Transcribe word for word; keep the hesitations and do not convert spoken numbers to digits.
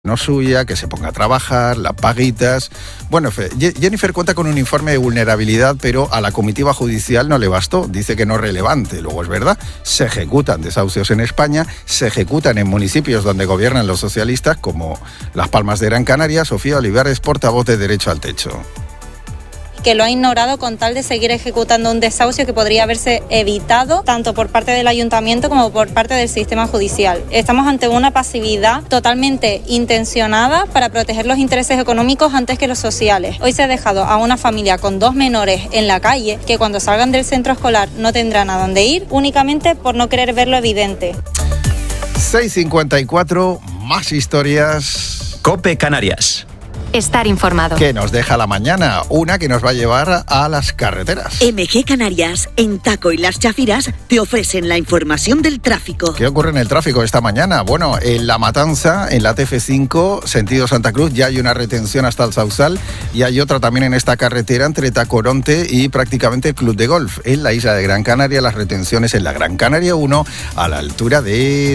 no suya, que se ponga a trabajar, las paguitas. Bueno, Jennifer cuenta con un informe de vulnerabilidad, pero a la comitiva judicial no le bastó. Dice que no es relevante. Luego es verdad, se ejecutan desahucios en España, se ejecutan en municipios donde gobiernan los socialistas, como Las Palmas de Gran Canaria. Sofía Olivares, portavoz de Derecho al Techo. Que lo ha ignorado con tal de seguir ejecutando un desahucio que podría haberse evitado tanto por parte del ayuntamiento como por parte del sistema judicial. Estamos ante una pasividad totalmente intencionada para proteger los intereses económicos antes que los sociales. Hoy se ha dejado a una familia con dos menores en la calle que cuando salgan del centro escolar no tendrán a dónde ir únicamente por no querer ver lo evidente. seis cincuenta y cuatro, más historias. COPE Canarias. Estar informado. ¿Qué nos deja la mañana? Una que nos va a llevar a las carreteras. M G Canarias, en Taco y Las Chafiras, te ofrecen la información del tráfico. ¿Qué ocurre en el tráfico esta mañana? Bueno, en La Matanza, en la T F cinco, sentido Santa Cruz, ya hay una retención hasta el Sausal y hay otra también en esta carretera entre Tacoronte y prácticamente el Club de Golf. En la isla de Gran Canaria, las retenciones en la Gran Canaria uno, a la altura de